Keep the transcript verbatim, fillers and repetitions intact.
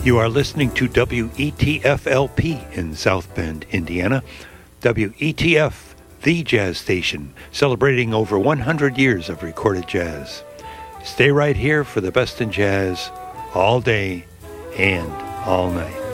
You are listening to W E T F L P in South Bend, Indiana. W E T F, the jazz station, celebrating over one hundred years of recorded jazz. Stay right here for the best in jazz, all day and all night.